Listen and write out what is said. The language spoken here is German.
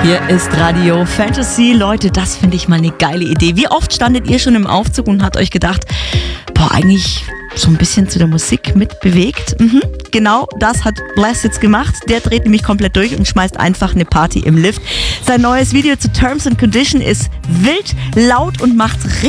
Hier ist Radio Fantasy. Leute, das finde ich mal eine geile Idee. Wie oft standet ihr schon im Aufzug und habt euch gedacht, eigentlich so ein bisschen zu der Musik mitbewegt? Genau das hat Bless jetzt gemacht. Der dreht nämlich komplett durch und schmeißt einfach eine Party im Lift. Sein neues Video zu Terms and Condition ist wild, laut und macht richtig